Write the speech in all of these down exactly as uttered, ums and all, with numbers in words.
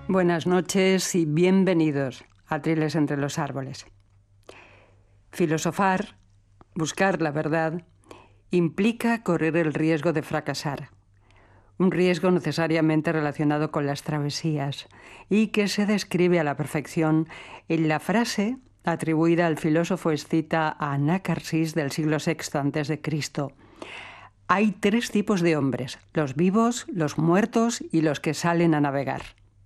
Buenas noches y bienvenidos a Triles entre los árboles. Filosofar, buscar la verdad, implica correr el riesgo de fracasar. Un riesgo necesariamente relacionado con las travesías y que se describe a la perfección en la frase atribuida al filósofo escita Anacarsis del siglo sexto antes de Cristo. Hay tres tipos de hombres: los vivos, los muertos y los que salen a navegar.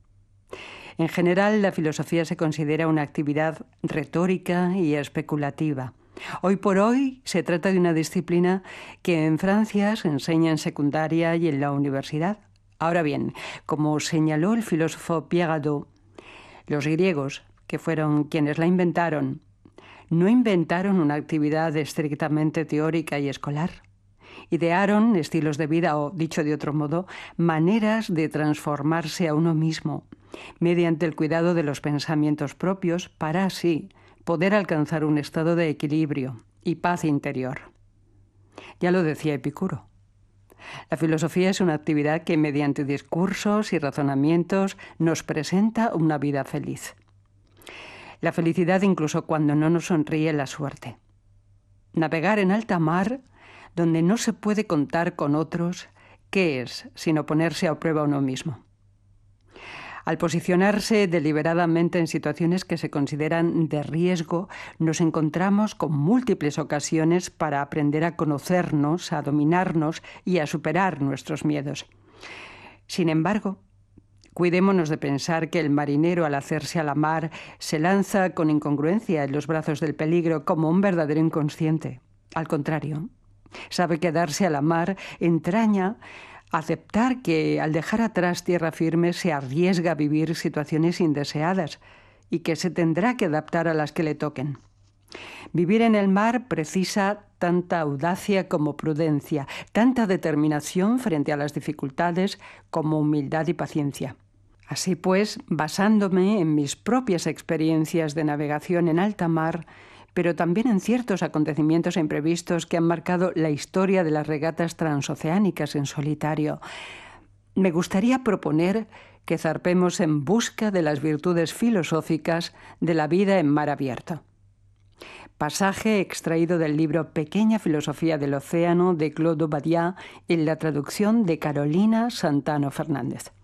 En general, la filosofía se considera una actividad retórica y especulativa. Hoy por hoy se trata de una disciplina que en Francia se enseña en secundaria y en la universidad. Ahora bien, como señaló el filósofo Pierre Hadot, los griegos, que fueron quienes la inventaron, no inventaron una actividad estrictamente teórica y escolar. Idearon estilos de vida o, dicho de otro modo, maneras de transformarse a uno mismo mediante el cuidado de los pensamientos propios para así poder alcanzar un estado de equilibrio y paz interior. Ya lo decía Epicuro. La filosofía es una actividad que mediante discursos y razonamientos nos presenta una vida feliz. La felicidad incluso cuando no nos sonríe la suerte. Navegar en alta mar, donde no se puede contar con otros, ¿qué es sino ponerse a prueba uno mismo? Al posicionarse deliberadamente en situaciones que se consideran de riesgo, nos encontramos con múltiples ocasiones para aprender a conocernos, a dominarnos y a superar nuestros miedos. Sin embargo, cuidémonos de pensar que el marinero, al hacerse a la mar, se lanza con incongruencia en los brazos del peligro como un verdadero inconsciente. Al contrario, sabe que darse a la mar entraña aceptar que al dejar atrás tierra firme se arriesga a vivir situaciones indeseadas y que se tendrá que adaptar a las que le toquen. Vivir en el mar precisa tanta audacia como prudencia, tanta determinación frente a las dificultades como humildad y paciencia. Así pues, basándome en mis propias experiencias de navegación en alta mar, pero también en ciertos acontecimientos imprevistos que han marcado la historia de las regatas transoceánicas en solitario, me gustaría proponer que zarpemos en busca de las virtudes filosóficas de la vida en mar abierto. Pasaje extraído del libro Pequeña filosofía del océano de Claude Badiat en la traducción de Carolina Santano Fernández.